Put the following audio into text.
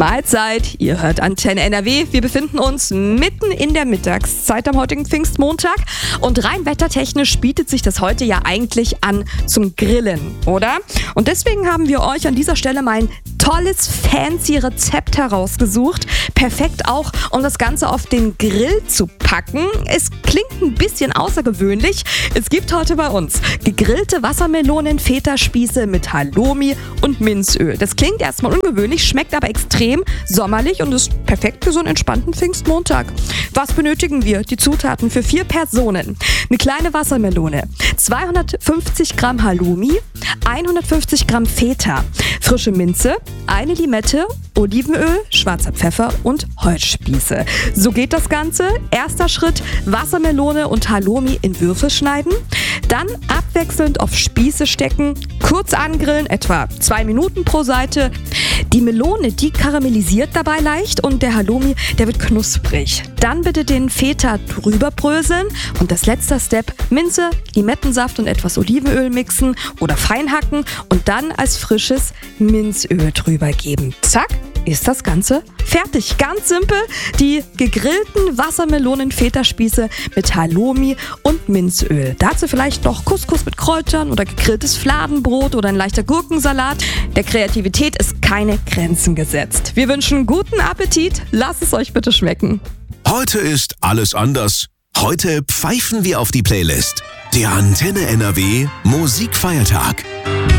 Mahlzeit, ihr hört Antenne NRW. Wir befinden uns mitten in der Mittagszeit am heutigen Pfingstmontag und rein wettertechnisch bietet sich das heute ja eigentlich an zum Grillen, oder? Und deswegen haben wir euch an dieser Stelle mal ein tolles, fancy Rezept herausgesucht. Perfekt auch, um das Ganze auf den Grill zu packen. Es klingt ein bisschen außergewöhnlich. Es gibt heute bei uns gegrillte Wassermelonen-Feta-Spieße mit Halloumi und Minzöl. Das klingt erstmal ungewöhnlich, schmeckt aber extrem sommerlich und ist perfekt für so einen entspannten Pfingstmontag. Was benötigen wir? Die Zutaten für 4 Personen. Eine kleine Wassermelone, 250 Gramm Halloumi, 150 Gramm Feta, frische Minze, eine Limette, Olivenöl, schwarzer Pfeffer und Holzspieße. So geht das Ganze. Erster Schritt, Wassermelone und Halloumi in Würfel schneiden, dann abwechselnd auf Spieße stecken, kurz angrillen, etwa 2 Minuten pro Seite. Die Melone, die karamellisiert dabei leicht und der Halloumi, der wird knusprig. Dann bitte den Feta drüber bröseln und als letzter Step Minze, Limettensaft und etwas Olivenöl mixen oder fein hacken und dann als frisches Minzöl drüber geben. Zack, ist das Ganze fertig. Ganz simpel, die gegrillten Wassermelonen-Feta-Spieße mit Halloumi und Minzöl. Dazu vielleicht noch Couscous mit Kräutern oder gegrilltes Fladenbrot oder ein leichter Gurkensalat. Der Kreativität ist keine Grenzen gesetzt. Wir wünschen guten Appetit. Lasst es euch bitte schmecken. Heute ist alles anders. Heute pfeifen wir auf die Playlist. Der Antenne NRW Musikfeiertag.